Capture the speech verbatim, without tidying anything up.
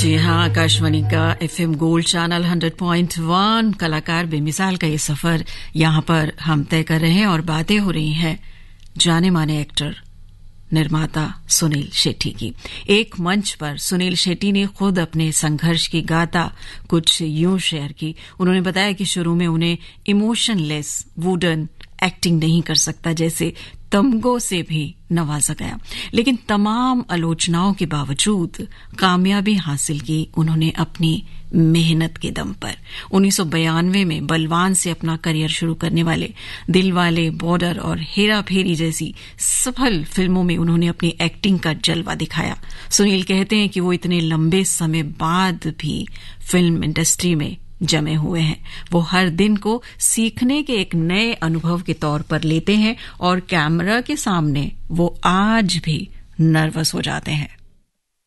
जी हाँ, आकाशवाणी का FM gold channel hundred point one कलाकार बेमिसाल का ये सफर यहाँ पर हम तय कर रहे हैं और बातें हो रही हैं जाने माने एक्टर निर्माता सुनील शेट्टी की। एक मंच पर सुनील शेट्टी ने खुद अपने संघर्ष की गाथा कुछ यूं शेयर की। उन्होंने बताया कि शुरू में उन्हें इमोशनलेस वुडन एक्टिंग नहीं कर सकता जैसे तमगों से भी नवाजा गया, लेकिन तमाम आलोचनाओं के बावजूद कामयाबी हासिल की उन्होंने अपनी मेहनत के दम पर। उन्नीस सौ बयानवे में बलवान से अपना करियर शुरू करने वाले दिलवाले, बॉर्डर और हेरा फेरी जैसी सफल फिल्मों में उन्होंने अपनी एक्टिंग का जलवा दिखाया। सुनील कहते हैं कि वो इतने लंबे समय बाद भी फिल्म इंडस्ट्री में जमे हुए हैं। वो हर दिन को सीखने के एक नए अनुभव के तौर पर लेते हैं और कैमरा के सामने वो आज भी नर्वस हो जाते हैं।